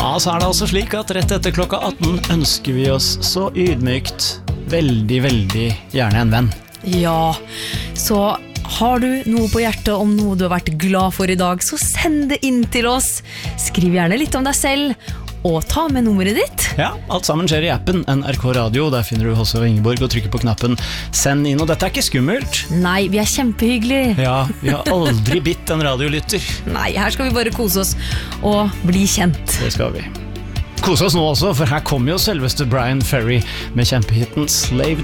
Ja, så det altså slik at rett etter klokka 18 ønsker vi oss så ydmykt veldig, veldig gjerne en venn. Ja, så har du noe på hjertet om noe du har vært glad for i dag, så send det inn til oss. Skriv gjerne litt om deg selv, og ta med nummeret ditt. Ja, alt sammen skjer i appen NRK Radio. Der finner du Hasse og Ingeborg og trykker på knappen Send inn, og dette ikke skummelt. Nei, vi kjempehyggelige. Ja, vi har aldri bitt en radiolytter. Nei, her skal vi bare kose oss og bli kjent. Det skal vi. Kose oss nå også, for her kommer jo selveste Brian Ferry med kjempehitten Slave